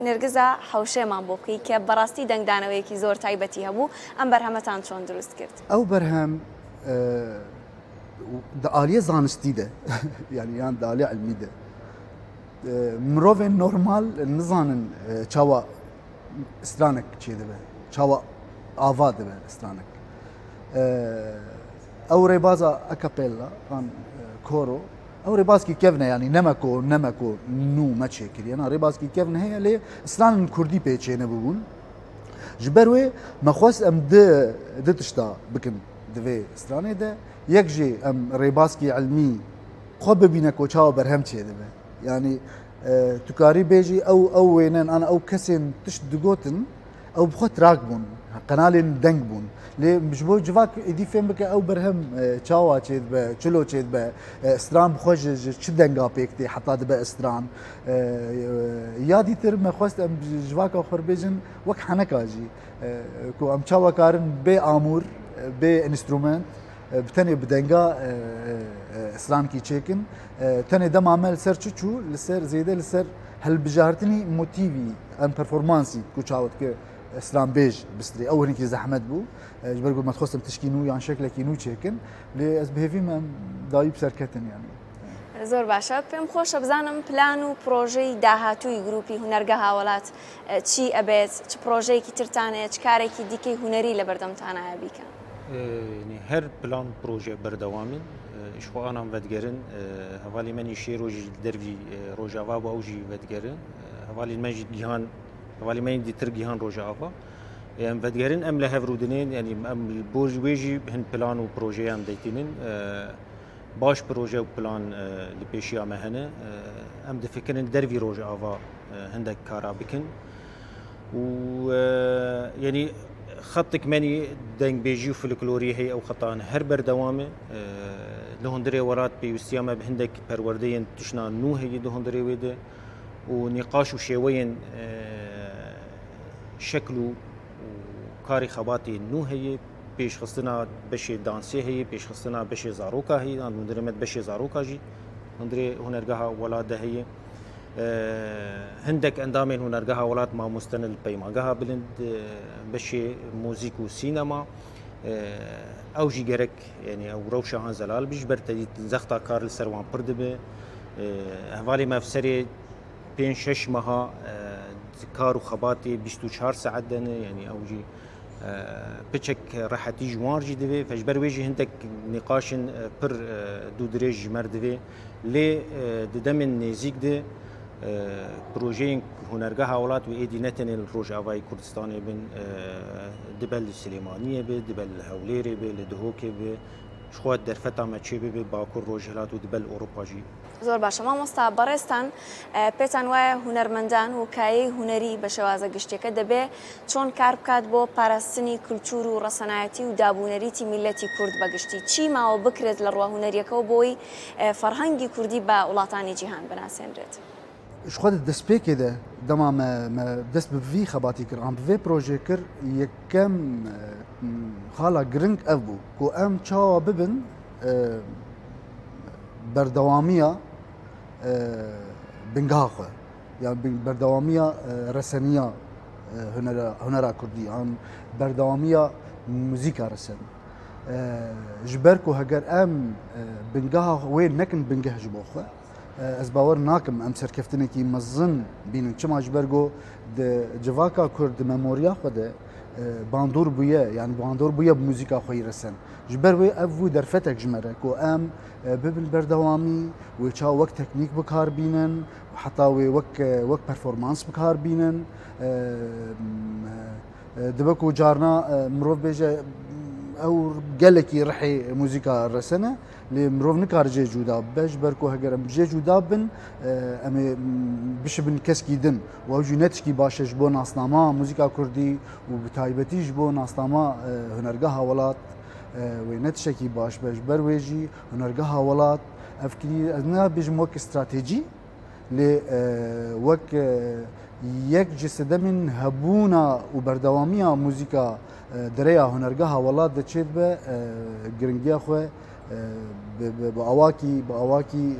نێرگزە حەوشەیەمان بۆ بکەی کە بەڕاستی دەنگدانەوەیەکی زۆر تایبەتی هەبوو ئەم بەرهەمەتان چۆن دروست کرد؟ ئەو بەرهەم عالیە زانستی دە یعنی یان عالیە علمی دە مرۆڤێن نۆرمال نزانن چاوە سترانێک چێ دەبێ چاوە ئاوا دەبێ سترانێک ئەو ڕێبازە ئەکەپێلا ئان کۆرۆ ئەو ڕێبازکی کەڤنە ینی نەمەکۆ نو مەچێکردیانە ڕێبازکی کەڤن هەیە لێ ستران کوردی پێچێنە ببوون ji ber wê mexwest em di tişta bikin divê stranê de yek jê em rêbaskî elmî xwe bibîne ku çawa berhem çê dibe yanî tu karî bêjî ew wênen ana ew kesên tişt digotin ew bi xwe tirak bûn qenalên deng bûn lê ji bo civak êdî fêm bike ew berhem çawa çê dibe çilo çê dibe stran bi xwe ji çi denga pêk tê heta dibe stran ya dîtir me xwest em civaka xwe bêjin wek heneka jî ku em çawa karin bê amûr bê înstrûment bi tenê bi denga strankî çêkin tenê dema me li ser çi çû li ser zêde li ser helbijartinî motîvî em performansî ku çawa dike stranbêj bistrî ew hinekî zehmet bû ji ber ku me dixwestim tişkî nû yan şeklekî nû çêkin lê ez bihêvî me em dayî bi serketin yanî زۆر باشە پێم خۆشە بزانم پلان و پرۆژەی داهاتووی گروپی هونەرگە هاوڵات چی ئەبێت چ پرۆژەیەکی ترتانەیە چ کارێکی دیکەی هونەری لە بەردەمتانایە بیکەن هەر پلان پرۆژە بەردەوامن شخواانان vedigerin hevalî menî şê rojî dervî rojava bu ew jî vedigerin hevalî me jî gihan hevalî me dîtir gihan rojava em vedigerin em li hev rûdinên yanî em bo wê jî hin plan û projeyan deytînin baş proje û plan li pêşiya me hene em difikirin dervî rojava hindek kara bikin û yanî خطك مني دنگ بيجي فلكلوري هي او خطان هر بردوامه لهندري ورات بيوسياما بهندك پروردين تشنا نو هي دهندري ويده ونقاش وشوين شكلو وكاري خباتي نو هي بيش خصنا بشي دانسي هي بيش خصنا بشي زاروكا هي هندرمت بشي زاروكا جي هندري هنرجها ولاده هي هندك اندامين هنرجها ولات ما مستند بيماجها بلند بشي موزيك وسينما او جي جرك يعني او روشه عن زلال بيش برتدي زختا كارل سروان بردبه هوالي ما فسري بين شش مها كارو خباتي 24 ساعه دنه يعني او جي بچك راحتي جوار جي دبي فجبر ويجي هندك نقاش بر دو دريج مردبي لي ددمن نزيك ده پروژه هنرگاه هاولات و ایدی نتن الروجاوای کردستانی بن دبل سلیمانیه به دبل هولیری به لدهوکه به شخوات درفتا مچی به باکور روجهلات و دبل اروپا جی زۆر باشە مامۆستا بەڕێستان پێتان وایە هونەرمەندان و کایەی هونەری بە شێوازە گشتەکە دەبێ چۆن کار بکات بۆ پاراستنی کلتور و ڕەسەنایەتی و دابوونەریتی میلەتی کورد بەگشتی چی ماوە بکرێت لە ڕوا هونەریەکەەوە بۆی فەرهەنگی کوردی بە وڵاتانی جیهان بناسێنرێت شخوات دەست پێکێدە دەما دەست بڤی خەباتی کرد ئەم بڤێ پرۆژێ کرد یەکەم خاڵا گرنگ ئەو بوو کۆ ئەم چاوە ببن بەردەوامیە بنگاخۆ یان بەردەوامیە ڕەسەنیە هونەرا کوردی ئەم بەردەوامیە موزیکا ڕەسەن ji ber ku heger em bingeha wê nekin bingeh ji bo xwe ez bawer nakim em serkeftinekî mezin bînin çima ji ber got di civaka Kurd di memoriya xwe de bandor bûye yani bandor bûye bi muzîka xwe yî resen ji ber wê ev wî derfetek ji me re ku em bibin berdewamî wê çawa wek teknîk bikar bînin heta wê wek performans bikar bînin dibe ku carna mirov bêje ew gelekî rihê muzîka resene lê mirov nikare jê cuda bibe ji ber ku heger em jê cuda bin em ê bişibin keskî din û ew jî ne tişkî baş e ji bo nasnama muzîka Kurdî û bi taybetî ji bo nasnama hunergeha welat wê ne tişekî baş be ji ber wê jî hunergeha welat ev kirî ez nabêjim wek stratejî lê wek yek ji sedemên hebûna û berdewamiya muzîka derêya hunergeha welat de çê dibe giringiya xwe bi awakî